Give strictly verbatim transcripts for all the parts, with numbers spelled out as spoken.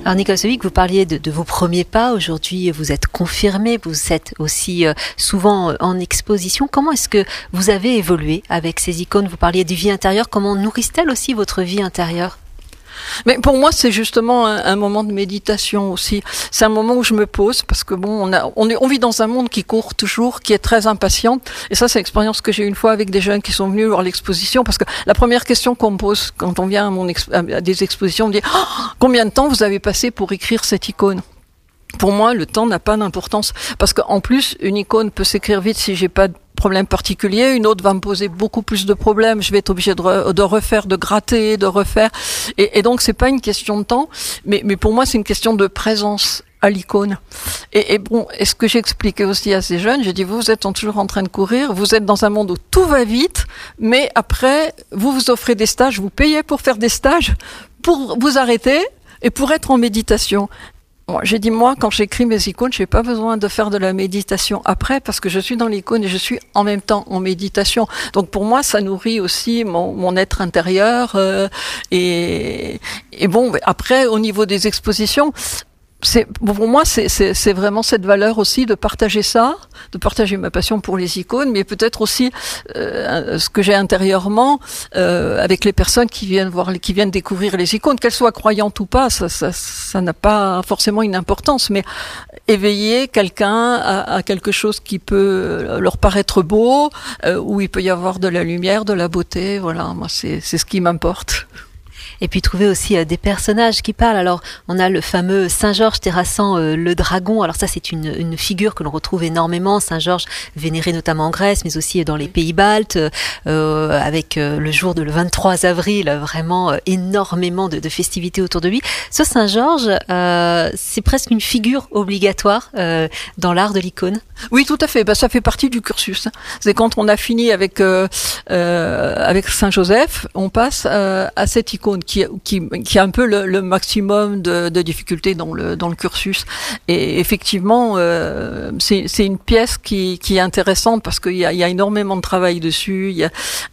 Alors Nicole Sobique, vous parliez de, de vos premiers pas. Aujourd'hui, vous êtes confirmé, vous êtes aussi euh, souvent euh, en exposition. Comment est-ce que vous avez évolué avec ces icônes? Vous parliez de vie intérieure. Comment nourrissent-elles aussi votre vie intérieure? Mais pour moi, c'est justement un, un moment de méditation aussi. C'est un moment où je me pose parce que bon, on a, on, est, on vit dans un monde qui court toujours, qui est très impatient. Et ça, c'est l'expérience que j'ai eu une fois avec des jeunes qui sont venus voir l'exposition. Parce que la première question qu'on me pose quand on vient à, mon exp- à des expositions, on me dit oh, combien de temps vous avez passé pour écrire cette icône? Pour moi, le temps n'a pas d'importance parce qu'en plus, une icône peut s'écrire vite si j'ai pas de problème particulier. Une autre va me poser beaucoup plus de problèmes. Je vais être obligée de, re, de refaire, de gratter, de refaire. Et, et donc, c'est pas une question de temps, mais, mais pour moi, c'est une question de présence à l'icône. Et, et bon, et ce que j'ai expliqué aussi à ces jeunes, j'ai dit, vous, vous êtes toujours en train de courir, vous êtes dans un monde où tout va vite, mais après, vous vous offrez des stages, vous payez pour faire des stages, pour vous arrêter et pour être en méditation. Moi, j'ai dit, moi, quand j'écris mes icônes, j'ai pas besoin de faire de la méditation après parce que je suis dans l'icône et je suis en même temps en méditation. Donc, pour moi, ça nourrit aussi mon, mon être intérieur. Euh, et, et bon, après, au niveau des expositions, c'est, pour moi, c'est, c'est, c'est vraiment cette valeur aussi de partager ça, de partager ma passion pour les icônes, mais peut-être aussi euh, ce que j'ai intérieurement euh, avec les personnes qui viennent voir, qui viennent découvrir les icônes, qu'elles soient croyantes ou pas, ça, ça, ça n'a pas forcément une importance, mais éveiller quelqu'un à, à quelque chose qui peut leur paraître beau, euh, où il peut y avoir de la lumière, de la beauté, voilà, moi c'est, c'est ce qui m'importe. Et puis trouver aussi euh, des personnages qui parlent. Alors, on a le fameux Saint-Georges terrassant euh, le dragon. Alors ça, c'est une, une figure que l'on retrouve énormément. Saint-Georges, vénéré notamment en Grèce, mais aussi dans les pays baltes, euh, avec euh, le jour de le vingt-trois avril, vraiment euh, énormément de, de festivités autour de lui. Ce Saint-Georges, euh, c'est presque une figure obligatoire euh, dans l'art de l'icône. Oui, tout à fait. Ben, ça fait partie du cursus. C'est quand on a fini avec euh, euh, avec Saint-Joseph, on passe euh, à cette icône qui qui qui a un peu le, le maximum de, de difficultés dans le dans le cursus. Et effectivement, euh, c'est c'est une pièce qui qui est intéressante parce qu'il y a il y a énormément de travail dessus. Il y a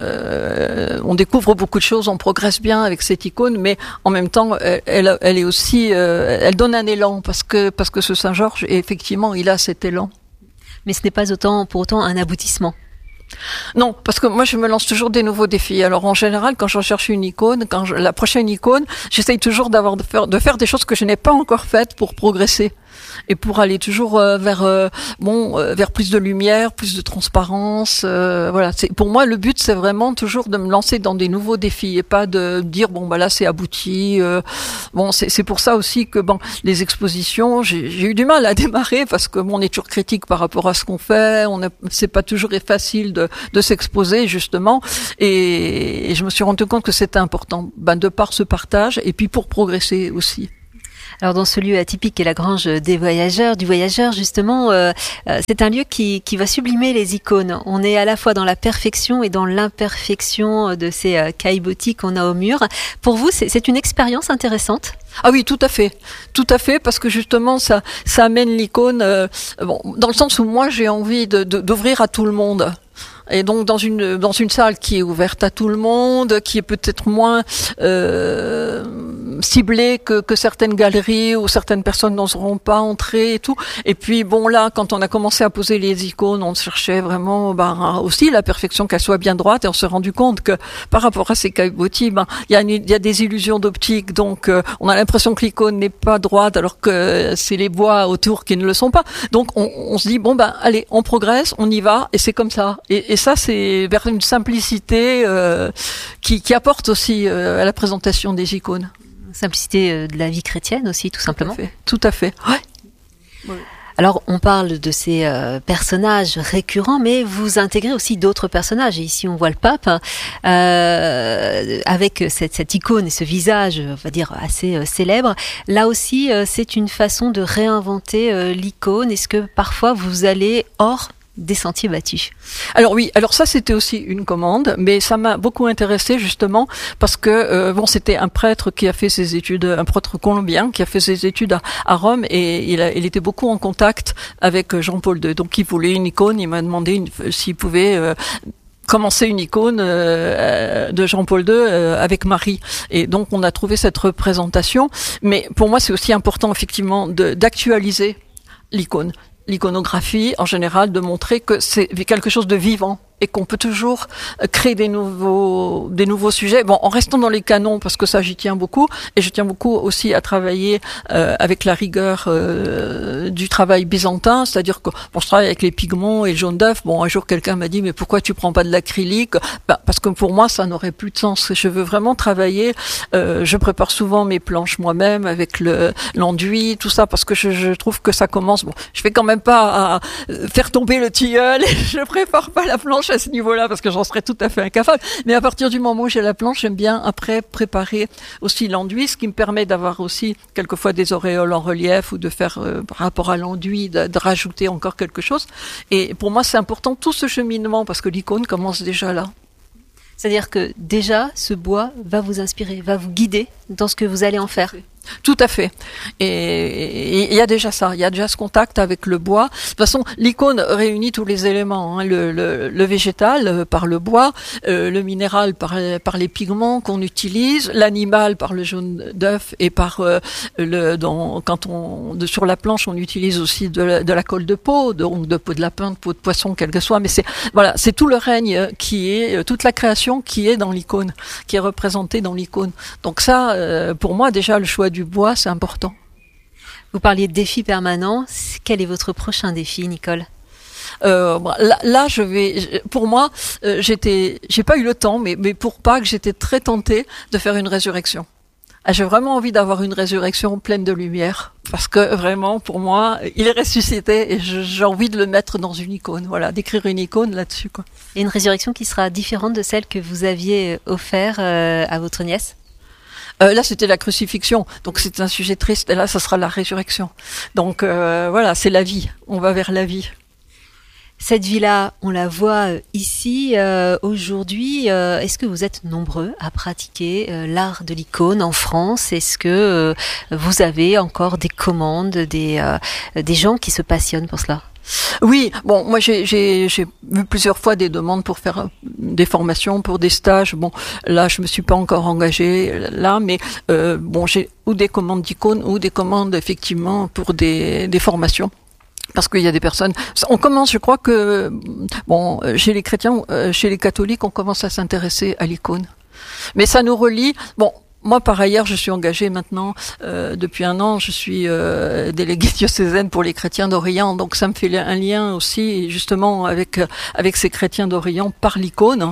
euh, on découvre beaucoup de choses, on progresse bien avec cette icône, mais en même temps, elle elle est aussi euh, elle donne un élan parce que parce que ce Saint-Georges, effectivement, il a cet élan. Mais ce n'est pas autant, pour autant un aboutissement. Non, parce que moi je me lance toujours des nouveaux défis. Alors en général, quand je recherche une icône, quand je, la prochaine icône, j'essaye toujours d'avoir de faire, de faire des choses que je n'ai pas encore faites pour progresser et pour aller toujours euh, vers euh, bon euh, vers plus de lumière, plus de transparence. Euh, voilà, c'est pour moi le but, c'est vraiment toujours de me lancer dans des nouveaux défis et pas de dire bon bah là c'est abouti. Euh, bon, c'est c'est pour ça aussi que bon les expositions, j'ai, j'ai eu du mal à démarrer parce que bon, on est toujours critique par rapport à ce qu'on fait. On a, c'est pas toujours facile de, de s'exposer justement. Et, et je me suis rendu compte que c'était important, ben de par ce partage et puis pour progresser aussi. Alors dans ce lieu atypique qu'est la Grange des Voyageurs, du Voyageur justement, euh, euh, c'est un lieu qui, qui va sublimer les icônes. On est à la fois dans la perfection et dans l'imperfection de ces euh, caillebotis qu'on a au mur. Pour vous, c'est, c'est une expérience intéressante ? Ah oui, tout à fait, tout à fait, parce que justement ça, ça amène l'icône, euh, bon, dans le sens où moi j'ai envie de, de, d'ouvrir à tout le monde. Et donc dans une dans une salle qui est ouverte à tout le monde, qui est peut-être moins euh, ciblée que que certaines galeries où certaines personnes n'oseront pas entrer et tout. Et puis bon là, quand on a commencé à poser les icônes, on cherchait vraiment ben, aussi la perfection, qu'elle soit bien droite, et on s'est rendu compte que par rapport à ces caillebotis, ben il y a une, il y a des illusions d'optique, donc euh, on a l'impression que l'icône n'est pas droite alors que c'est les bois autour qui ne le sont pas. Donc on, on se dit bon ben allez, on progresse, on y va, et c'est comme ça. Et, et Et ça, c'est vers une simplicité euh, qui, qui apporte aussi euh, à la présentation des icônes. Simplicité de la vie chrétienne aussi, tout simplement. Tout à fait. Tout à fait. Ouais. Ouais. Alors, on parle de ces euh, personnages récurrents, mais vous intégrez aussi d'autres personnages. Et ici, on voit le pape euh, avec cette, cette icône et ce visage, on va dire, assez euh, célèbre. Là aussi, euh, c'est une façon de réinventer euh, l'icône. Est-ce que parfois, vous allez hors des sentiers battus? Alors oui, alors ça c'était aussi une commande, mais ça m'a beaucoup intéressée justement parce que euh, bon c'était un prêtre qui a fait ses études, un prêtre colombien qui a fait ses études à, à Rome et il, a, il était beaucoup en contact avec Jean-Paul deux. Donc il voulait une icône, il m'a demandé une, s'il pouvait euh, commencer une icône euh, de Jean-Paul deux euh, avec Marie. Et donc, on a trouvé cette représentation. Mais pour moi, c'est aussi important, effectivement, de, d'actualiser l'icône. L'iconographie, en général, de montrer que c'est quelque chose de vivant et qu'on peut toujours créer des nouveaux des nouveaux sujets. Bon, en restant dans les canons, parce que ça, j'y tiens beaucoup, et je tiens beaucoup aussi à travailler euh, avec la rigueur euh, du travail byzantin, c'est-à-dire que bon, je travaille avec les pigments et le jaune d'œuf. Bon, un jour, quelqu'un m'a dit, mais pourquoi tu prends pas de l'acrylique? Ben, parce que pour moi, ça n'aurait plus de sens. Je veux vraiment travailler. Euh, je prépare souvent mes planches moi-même avec le l'enduit, tout ça, parce que je, je trouve que ça commence. Bon, je fais quand même pas à faire tomber le tilleul. Et je prépare pas la planche à ce niveau-là parce que j'en serais tout à fait incapable. Mais à partir du moment où j'ai la planche, j'aime bien après préparer aussi l'enduit, ce qui me permet d'avoir aussi quelquefois des auréoles en relief ou de faire euh, par rapport à l'enduit, de, de rajouter encore quelque chose. Et pour moi, c'est important tout ce cheminement parce que l'icône commence déjà là. C'est-à-dire que déjà, ce bois va vous inspirer, va vous guider dans ce que vous allez en faire. Tout à fait. Et il y a déjà ça, il y a déjà ce contact avec le bois. De toute façon, l'icône réunit tous les éléments, hein, le, le, le végétal euh, par le bois, euh, le minéral par, par les pigments qu'on utilise, l'animal par le jaune d'œuf et par euh, le dans, quand on de, sur la planche on utilise aussi de la, de la colle de peau, donc de peau de lapin, de peau de poisson, quel que soit. Mais c'est voilà, c'est tout le règne qui est toute la création qui est dans l'icône, qui est représentée dans l'icône. Donc ça, euh, pour moi déjà le choix du du bois, c'est important. Vous parliez de défis permanents. Quel est votre prochain défi, Nicole? Euh, là, là, je vais. Pour moi, euh, j'étais, j'ai pas eu le temps, mais mais pour Pâques, j'étais très tentée de faire une résurrection. Ah, j'ai vraiment envie d'avoir une résurrection pleine de lumière, parce que vraiment, pour moi, il est ressuscité et je, j'ai envie de le mettre dans une icône. Voilà, d'écrire une icône là-dessus, quoi. Et une résurrection qui sera différente de celle que vous aviez offert euh, à votre nièce? Euh, là, c'était la crucifixion, donc c'est un sujet triste. Et là, ça sera la résurrection. Donc euh, voilà, c'est la vie. On va vers la vie. Cette vie-là, on la voit ici euh, aujourd'hui. Euh, est-ce que vous êtes nombreux à pratiquer euh, l'art de l'icône en France? Est-ce que euh, vous avez encore des commandes, des euh, des gens qui se passionnent pour cela? Oui, bon, moi j'ai, j'ai, j'ai vu plusieurs fois des demandes pour faire des formations, pour des stages. Bon, là je me suis pas encore engagée là, mais euh, bon, j'ai ou des commandes d'icônes ou des commandes effectivement pour des, des formations. Parce qu'il y a des personnes. On commence, je crois que bon, chez les chrétiens, chez les catholiques, on commence à s'intéresser à l'icône. Mais ça nous relie. Bon. Moi, par ailleurs, je suis engagée maintenant, euh, depuis un an, je suis euh, déléguée diocésaine pour les chrétiens d'Orient, donc ça me fait un lien aussi, justement, avec avec ces chrétiens d'Orient par l'icône.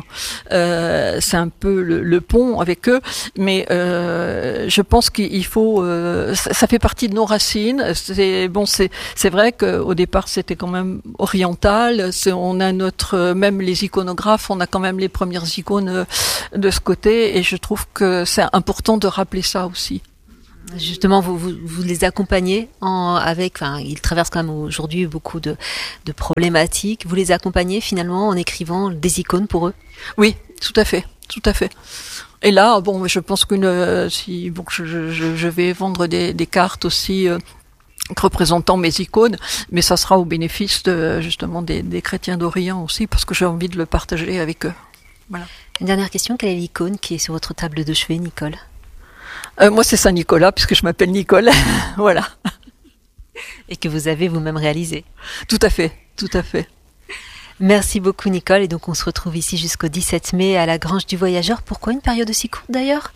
Euh, c'est un peu le, le pont avec eux, mais euh, je pense qu'il faut, euh, ça, ça fait partie de nos racines. C'est bon, c'est c'est vrai qu'au départ, c'était quand même oriental. C'est, on a notre, même les iconographes, on a quand même les premières icônes de ce côté, et je trouve que c'est important de rappeler ça aussi. Justement, vous, vous, vous les accompagnez en, avec, enfin, ils traversent quand même aujourd'hui beaucoup de, de problématiques. Vous les accompagnez finalement en écrivant des icônes pour eux? Oui, tout à fait, tout à fait. Et là, bon, je pense que euh, si, bon, je, je, je vais vendre des, des cartes aussi euh, représentant mes icônes, mais ça sera au bénéfice de, justement des, des chrétiens d'Orient aussi, parce que j'ai envie de le partager avec eux. Voilà. Une dernière question, quelle est l'icône qui est sur votre table de chevet, Nicole? euh, Moi, c'est Saint-Nicolas, puisque je m'appelle Nicole. Voilà. Et que vous avez vous-même réalisé. Tout à fait, tout à fait. Merci beaucoup, Nicole. Et donc, on se retrouve ici jusqu'au dix-sept mai à la Grange du Voyageur. Pourquoi une période aussi courte, d'ailleurs?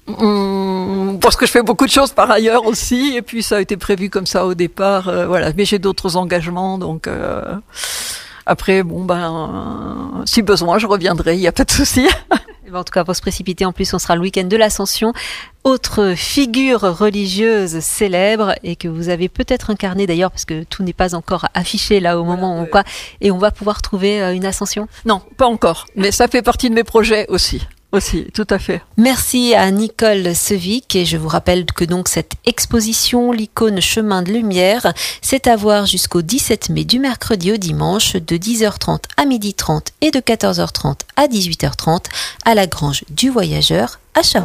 Mmh, parce que je fais beaucoup de choses par ailleurs aussi, et puis ça a été prévu comme ça au départ. Euh, voilà, mais j'ai d'autres engagements, donc... Euh... Après, bon, ben, si besoin, je reviendrai, il n'y a pas de souci. En tout cas, pour se précipiter, en plus, on sera le week-end de l'Ascension. Autre figure religieuse célèbre et que vous avez peut-être incarnée d'ailleurs, parce que tout n'est pas encore affiché là au voilà, moment où ouais. quoi. Et on va pouvoir trouver une Ascension? Non, pas encore, mais ça fait partie de mes projets aussi. Aussi, tout à fait. Merci à Nicole Sevic, et je vous rappelle que donc cette exposition, l'icône Chemin de Lumière, c'est à voir jusqu'au dix-sept mai du mercredi au dimanche de dix heures trente à midi trente et de quatorze heures trente à dix-huit heures trente à la Grange du Voyageur à Châaut.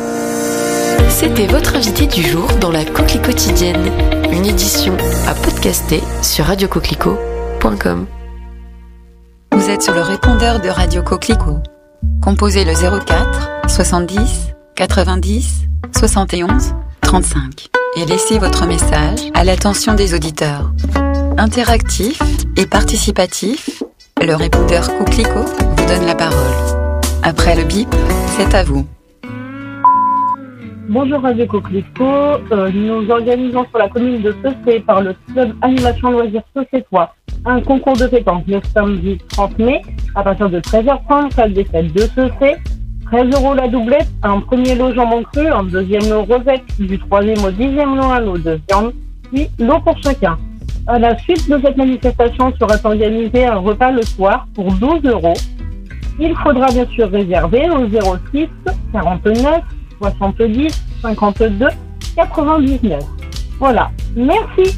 C'était votre invité du jour dans la Coquelie quotidienne, une édition à podcaster sur radio coquelicot point com. Vous êtes sur le répondeur de Radio Coquelicot. Composez le zéro quatre soixante-dix quatre-vingt-dix soixante et onze trente-cinq et laissez votre message à l'attention des auditeurs. Interactif et participatif, le répondeur Coquelicot vous donne la parole. Après le bip, c'est à vous. Bonjour Radio Coquelicot, euh, nous organisons sur la commune de Saucé par le club Animation Loisirs Saucétois un concours de pétanque le samedi trente mai à partir de treize heures trente, salle des fêtes de Saucé. treize euros la doublette, un premier lot jambon cru, un deuxième lot rosette, du troisième au dixième lot un lot de viande, puis lot pour chacun. À la suite de cette manifestation sera organisé un repas le soir pour douze euros. Il faudra bien sûr réserver au zéro six quarante-neuf soixante-dix cinquante-deux quatre-vingt-dix-neuf. Voilà, merci.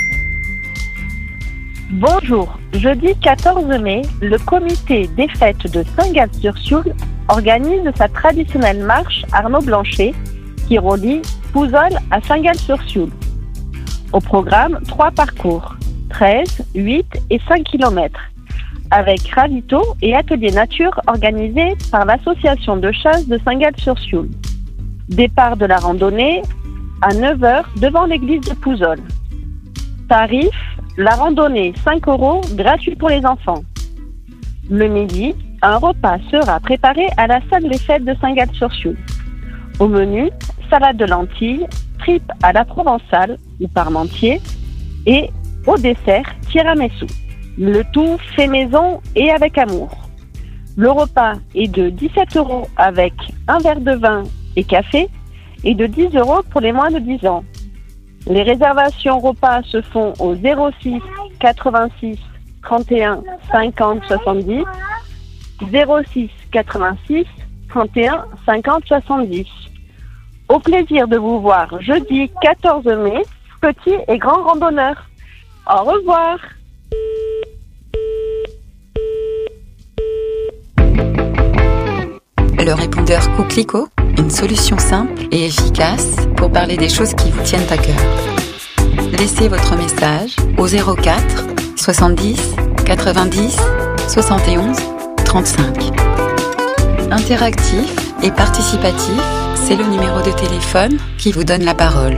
Bonjour, jeudi quatorze mai, le comité des fêtes de Saint-Gall-sur-Sioule organise sa traditionnelle marche Arnaud Blanchet qui relie Pouzol à Saint-Gall-sur-Sioule. Au programme, trois parcours, treize, huit et cinq kilomètres, avec ravito et atelier nature organisés par l'association de chasse de Saint-Gall-sur-Sioule. Départ de la randonnée à neuf heures devant l'église de Pouzol. Tarif, la randonnée cinq euros, gratuit pour les enfants. Le midi, un repas sera préparé à la salle des fêtes de Saint-Gall-sur-Sioule. Au menu, salade de lentilles, tripes à la provençale ou parmentier et au dessert, tiramisu. Le tout fait maison et avec amour. Le repas est de dix-sept euros avec un verre de vin et café et de dix euros pour les moins de dix ans. Les réservations repas se font au zéro six quatre-vingt-six trente et un cinquante soixante-dix, zéro six quatre-vingt-six trente et un cinquante soixante-dix. Au plaisir de vous voir jeudi quatorze mai, petit et grand randonneur. Au revoir. Le répondeur Coquelicot, une solution simple et efficace pour parler des choses qui vous tiennent à cœur. Laissez votre message au zéro quatre soixante-dix quatre-vingt-dix soixante et onze trente-cinq. Interactif et participatif, c'est le numéro de téléphone qui vous donne la parole.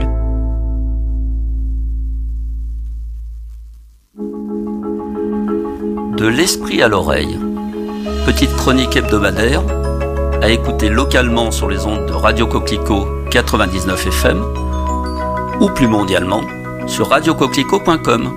De l'esprit à l'oreille. Petite chronique hebdomadaire à écouter localement sur les ondes de Radio Coquelicot quatre-vingt-dix-neuf F M ou plus mondialement sur radio coquelicot point com.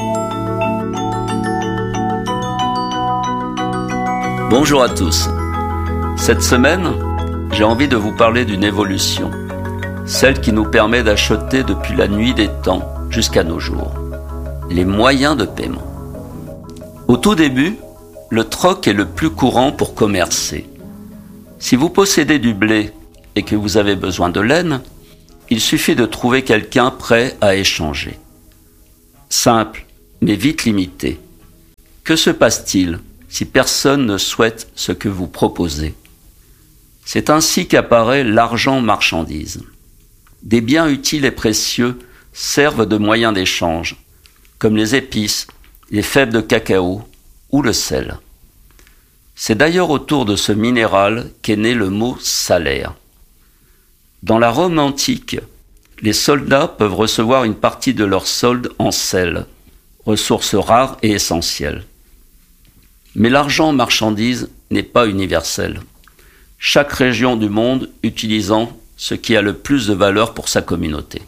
Bonjour à tous. Cette semaine, j'ai envie de vous parler d'une évolution, celle qui nous permet d'acheter depuis la nuit des temps jusqu'à nos jours, les moyens de paiement. Au tout début, le troc est le plus courant pour commercer. Si vous possédez du blé et que vous avez besoin de laine, il suffit de trouver quelqu'un prêt à échanger. Simple, mais vite limité. Que se passe-t-il si personne ne souhaite ce que vous proposez ? C'est ainsi qu'apparaît l'argent marchandise. Des biens utiles et précieux servent de moyen d'échange, comme les épices, les fèves de cacao ou le sel. C'est d'ailleurs autour de ce minéral qu'est né le mot salaire. Dans la Rome antique, les soldats peuvent recevoir une partie de leur solde en sel, ressource rare et essentielle. Mais l'argent marchandise n'est pas universel. Chaque région du monde utilisant ce qui a le plus de valeur pour sa communauté.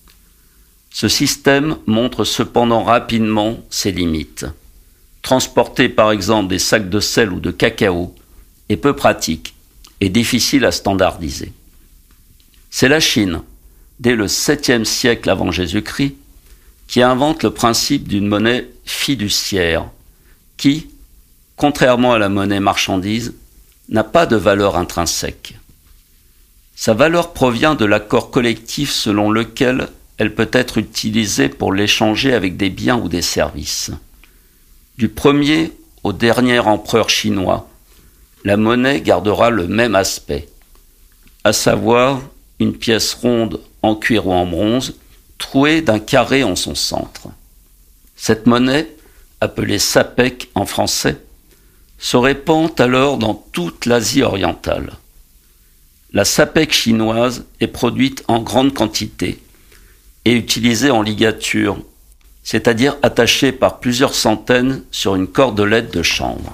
Ce système montre cependant rapidement ses limites. Transporter par exemple des sacs de sel ou de cacao est peu pratique et difficile à standardiser. C'est la Chine, dès le septième siècle avant Jésus-Christ, qui invente le principe d'une monnaie fiduciaire qui, contrairement à la monnaie marchandise, n'a pas de valeur intrinsèque. Sa valeur provient de l'accord collectif selon lequel elle peut être utilisée pour l'échanger avec des biens ou des services. Du premier au dernier empereur chinois, la monnaie gardera le même aspect, à savoir une pièce ronde en cuir ou en bronze, trouée d'un carré en son centre. Cette monnaie, appelée sapèque en français, se répand alors dans toute l'Asie orientale. La sapèque chinoise est produite en grande quantité et utilisée en ligature, c'est-à-dire attachée par plusieurs centaines sur une cordelette de chanvre.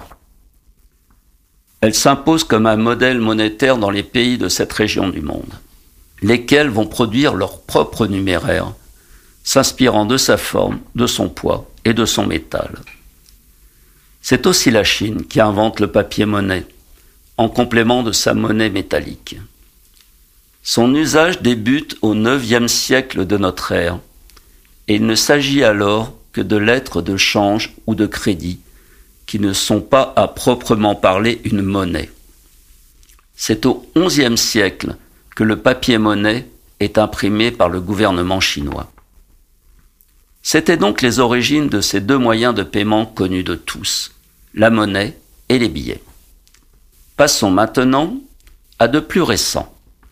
Elle s'impose comme un modèle monétaire dans les pays de cette région du monde, lesquels vont produire leur propre numéraire, s'inspirant de sa forme, de son poids et de son métal. C'est aussi la Chine qui invente le papier-monnaie, en complément de sa monnaie métallique. Son usage débute au neuvième siècle de notre ère, et il ne s'agit alors que de lettres de change ou de crédit, qui ne sont pas à proprement parler une monnaie. C'est au onzième siècle que le papier-monnaie est imprimé par le gouvernement chinois. C'étaient donc les origines de ces deux moyens de paiement connus de tous, la monnaie et les billets. Passons maintenant à de plus récents.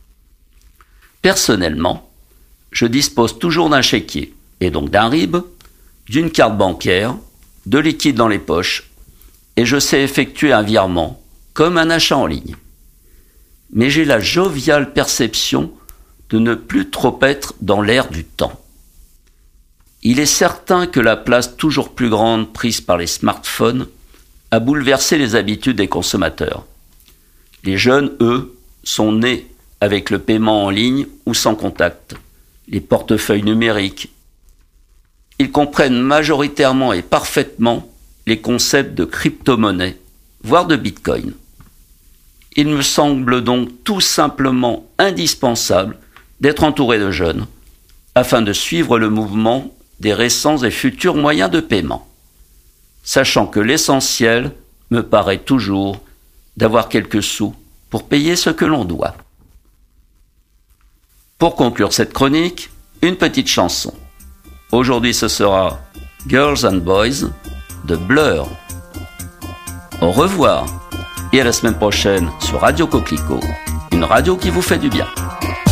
Personnellement, je dispose toujours d'un chéquier, et donc d'un R I B, d'une carte bancaire, de liquide dans les poches, et je sais effectuer un virement, comme un achat en ligne. Mais j'ai la joviale perception de ne plus trop être dans l'air du temps. Il est certain que la place toujours plus grande prise par les smartphones a bouleversé les habitudes des consommateurs. Les jeunes, eux, sont nés avec le paiement en ligne ou sans contact, les portefeuilles numériques. Ils comprennent majoritairement et parfaitement les concepts de crypto-monnaie, voire de bitcoin. Il me semble donc tout simplement indispensable d'être entouré de jeunes afin de suivre le mouvement des récents et futurs moyens de paiement, sachant que l'essentiel me paraît toujours d'avoir quelques sous pour payer ce que l'on doit. Pour conclure cette chronique, une petite chanson. Aujourd'hui, ce sera Girls and Boys de Blur. Au revoir et à la semaine prochaine sur Radio Coquelicot, une radio qui vous fait du bien.